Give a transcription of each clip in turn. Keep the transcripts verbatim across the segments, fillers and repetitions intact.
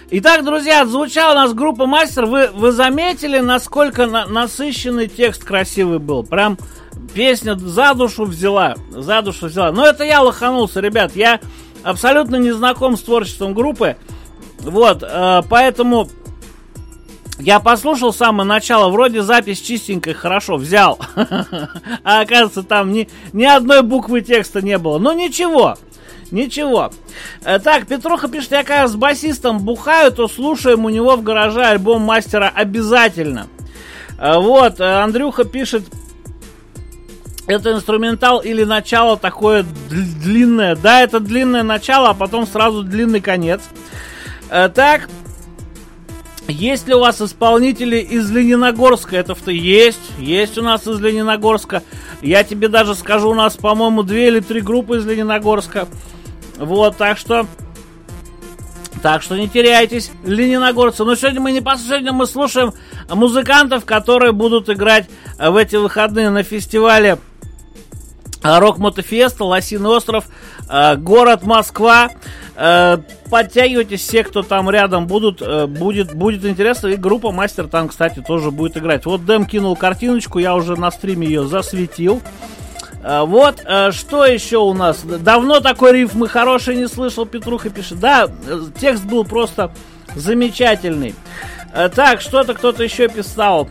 Итак, друзья, звучала у нас группа «Мастер». Вы, вы заметили, насколько на, насыщенный текст красивый был? Прям песня за душу взяла. За душу взяла. Но это я лоханулся, ребят. Я абсолютно не знаком с творчеством группы. Вот, э, поэтому я послушал с самого начала. Вроде запись чистенькая, хорошо, взял. А оказывается, там ни, ни одной буквы текста не было. Но ничего. Ничего. Так, Петруха пишет, я когда с басистом бухаю, то слушаем у него в гараже альбом «Мастера» обязательно. Вот, Андрюха пишет, это инструментал или начало такое длинное. Да, это длинное начало, а потом сразу длинный конец. Так, есть ли у вас исполнители из Лениногорска? Это-то есть, есть у нас из Лениногорска. Я тебе даже скажу, у нас, по-моему, две или три группы из Лениногорска. Вот, так что, так что не теряйтесь, лениногорцы. Но сегодня мы не сегодня мы слушаем музыкантов, которые будут играть в эти выходные на фестивале Рок-Мотофеста, Лосиный остров, город Москва. Подтягивайтесь все, кто там рядом будут, будет, будет интересно. И группа «Мастер» там, кстати, тоже будет играть. Вот Дэм кинул картиночку, я уже на стриме ее засветил. Вот, что еще у нас? Давно такой рифмы хороший не слышал, Петруха пишет. Да, текст был просто замечательный. Так, что-то кто-то еще писал.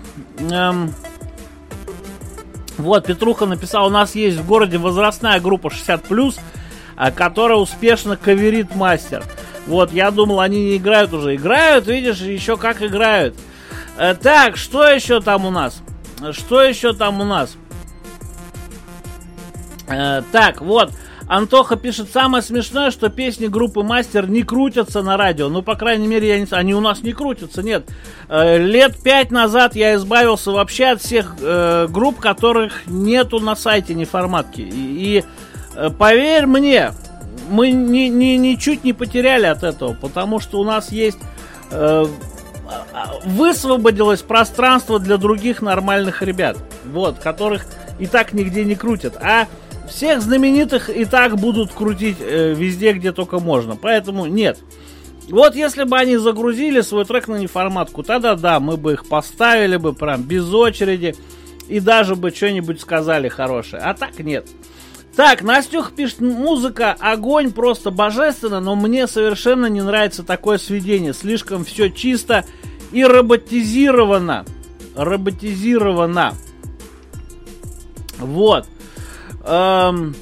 Вот, Петруха написал, у нас есть в городе возрастная группа шестьдесят плюс, которая успешно каверит «Мастер». Вот, я думал, они не играют уже. Играют, видишь, еще как играют. Так, что еще там у нас? Что еще там у нас? Э, так, вот, Антоха пишет, самое смешное, что песни группы «Мастер» не крутятся на радио. Ну, по крайней мере, я не... они у нас не крутятся, нет. Э, лет пять назад я избавился вообще от всех э, групп, которых нету на сайте неформатки. И, и э, поверь мне, мы ни, ни, ничуть не потеряли от этого, потому что у нас есть... Э, высвободилось пространство для других нормальных ребят, вот, которых и так нигде не крутят. А всех знаменитых и так будут крутить э, везде, где только можно. Поэтому нет. Вот если бы они загрузили свой трек на неформатку, тогда да, мы бы их поставили бы прям без очереди и даже бы что-нибудь сказали хорошее. А так нет. Так, Настюх пишет, музыка, огонь, просто божественно, но мне совершенно не нравится такое сведение. Слишком все чисто и роботизировано. Роботизировано. Вот. Эм...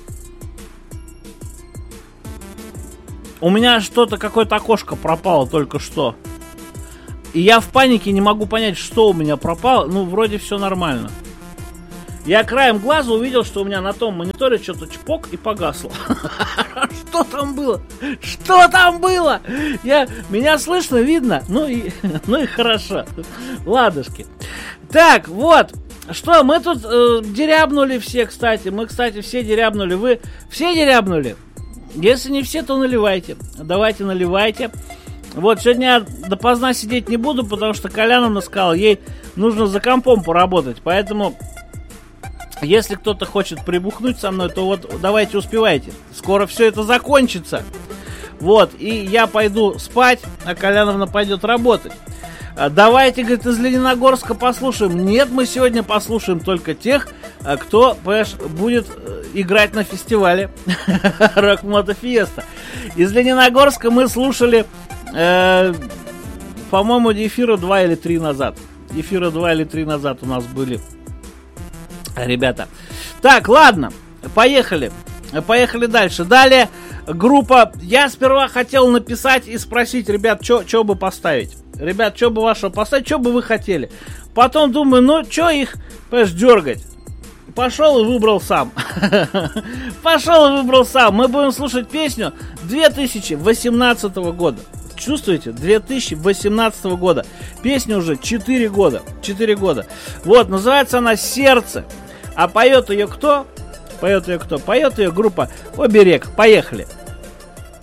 У меня что-то, какое-то окошко пропало только что. И я в панике не могу понять, что у меня пропало. Ну, вроде все нормально. Я краем глаза увидел, что у меня на том мониторе что-то чпок и погасло. Что там было? Что там было? Я... Меня слышно, видно? Ну и, ну и хорошо. Ладушки. Так, вот. Что, мы тут э, дерябнули все, кстати. Мы, кстати, все дерябнули. Вы все дерябнули? Если не все, то наливайте. Давайте наливайте. Вот, сегодня я допоздна сидеть не буду, потому что Коляновна сказала, ей нужно за компом поработать. Поэтому, если кто-то хочет прибухнуть со мной, то вот давайте успевайте. Скоро все это закончится. Вот, и я пойду спать, а Коляновна пойдет работать. Давайте, говорит, из Лениногорска послушаем. Нет, мы сегодня послушаем только тех, кто, понимаешь, будет играть на фестивале Рок-Мотофеста. Из Лениногорска мы слушали, э, по-моему, эфира два или три назад. Эфира два или три назад у нас были ребята. Так, ладно, поехали. Поехали дальше. Далее группа. Я сперва хотел написать и спросить, ребят, что бы поставить. Ребят, что бы вашего поставить, что бы вы хотели. Потом думаю, ну, что их, понимаешь, дергать. Пошел и выбрал сам. Пошел и выбрал сам. Мы будем слушать песню две тысячи восемнадцатого года. Чувствуете? две тысячи восемнадцатого года. Песня уже четыре года. четыре года. Вот, называется она «Сердце». А поет ее кто? Поет ее кто? Поет ее группа «Оберег». Поехали.